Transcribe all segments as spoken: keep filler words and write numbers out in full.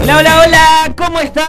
Hola, hola, hola, ¿cómo están?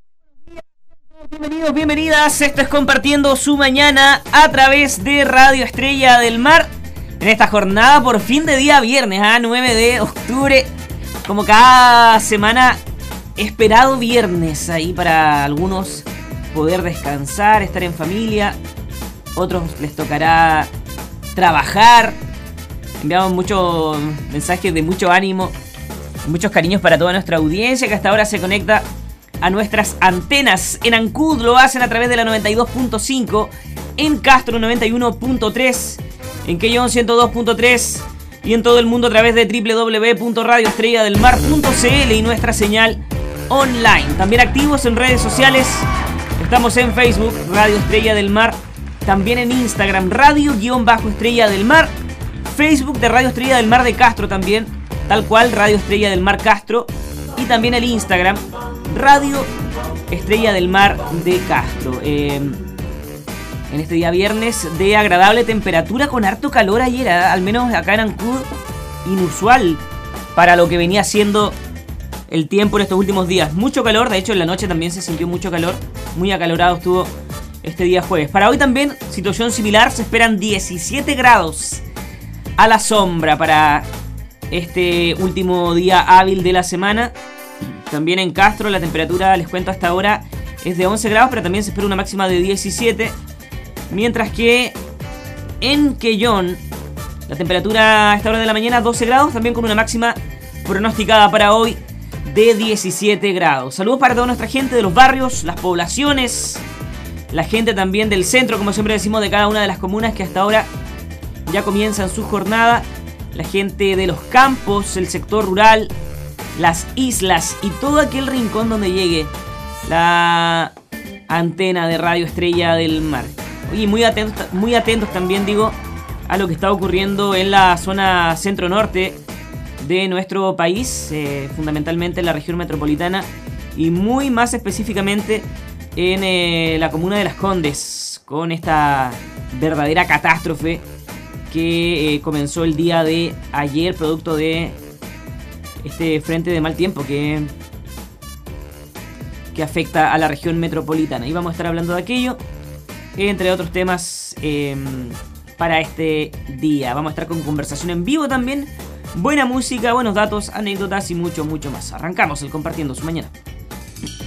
Bienvenidos, bienvenidas. Esto es Compartiendo su Mañana a través de Radio Estrella del Mar. En esta jornada por fin de día viernes, ¿eh? nueve de octubre. Como cada semana, esperado viernes ahí para algunos poder descansar, estar en familia. Otros les tocará trabajar. Enviamos muchos mensajes de mucho ánimo, muchos cariños para toda nuestra audiencia que hasta ahora se conecta a nuestras antenas. En Ancud lo hacen a través de la noventa y dos punto cinco, en Castro noventa y uno punto tres, en Quellón ciento dos punto tres y en todo el mundo a través de doble u doble u doble u punto radio estrella del mar punto c l y nuestra señal online. También activos en redes sociales. Estamos en Facebook, Radio Estrella del Mar. También en Instagram, Radio-Estrella del Mar. Facebook de Radio Estrella del Mar de Castro también, tal cual, Radio Estrella del Mar Castro. Y también el Instagram, Radio Estrella del Mar de Castro. Eh, en este día viernes de agradable temperatura con harto calor ayer, ¿eh? Al menos acá en Ancud, inusual para lo que venía siendo el tiempo en estos últimos días. Mucho calor, de hecho en la noche también se sintió mucho calor, muy acalorado estuvo este día jueves. Para hoy también, situación similar, se esperan diecisiete grados a la sombra para este último día hábil de la semana. También en Castro la temperatura, les cuento hasta ahora, es de once grados, pero también se espera una máxima de diecisiete. Mientras que en Quellón la temperatura a esta hora de la mañana doce grados, también con una máxima pronosticada para hoy de diecisiete grados. Saludos para toda nuestra gente de los barrios, las poblaciones, la gente también del centro, como siempre decimos, de cada una de las comunas que hasta ahora ya comienzan su jornada. La gente de los campos, el sector rural, las islas y todo aquel rincón donde llegue la antena de Radio Estrella del Mar. Oye, muy atentos, muy atentos también, digo, a lo que está ocurriendo en la zona centro-norte de nuestro país, eh, fundamentalmente en la región metropolitana y muy más específicamente en eh, la comuna de Las Condes, con esta verdadera catástrofe que eh, comenzó el día de ayer, producto de este frente de mal tiempo que, que afecta a la región metropolitana. Y vamos a estar hablando de aquello, entre otros temas, eh, para este día. Vamos a estar con conversación en vivo también, buena música, buenos datos, anécdotas y mucho, mucho más. Arrancamos el Compartiendo su Mañana.